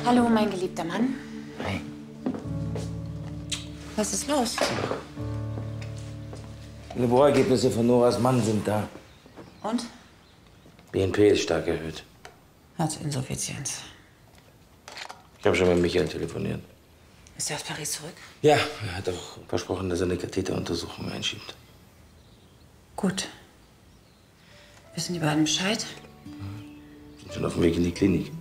Hallo, mein geliebter Mann. Hey. Was ist los? Die Laborergebnisse von Noras Mann sind da. Und? BNP ist stark erhöht. Herzinsuffizienz. Ich habe schon mit Michael telefoniert. Ist er aus Paris zurück? Ja, er hat auch versprochen, dass er eine Katheteruntersuchung einschiebt. Gut. Wissen die beiden Bescheid? Sind schon auf dem Weg in die Klinik.